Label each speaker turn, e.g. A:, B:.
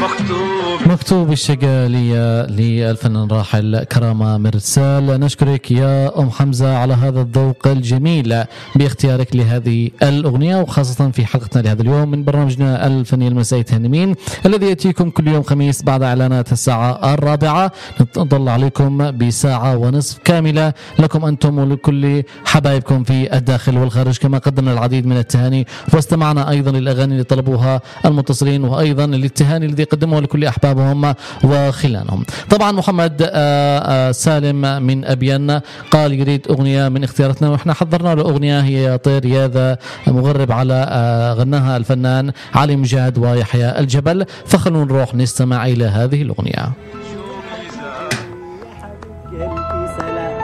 A: مكتوب الشقالية للفنان راحل كرامة مرسال. نشكرك يا أم حمزة على هذا الذوق الجميل باختيارك لهذه الأغنية، وخاصة في حلقتنا لهذا اليوم من برنامجنا الفني المسائي تهنمين الذي يأتيكم كل يوم خميس بعد إعلانات الساعة 4. نطلع عليكم بساعة ونصف كاملة لكم أنتم ولكل حبايبكم في الداخل والخارج، كما قدمنا العديد من التهاني واستمعنا أيضا للأغاني اللي طلبوها المتصلين، وأيضا للتهاني الذي قدموها لكل أحبابهم وخلانهم. طبعا محمد سالم من أبين قال يريد أغنية من اختياراتنا، وإحنا حضرنا له أغنية هي يا طير يا ذا مغرب على غناها الفنان علي مجاد ويحيى الجبل، فخلونا نروح نستمع إلى هذه الأغنية.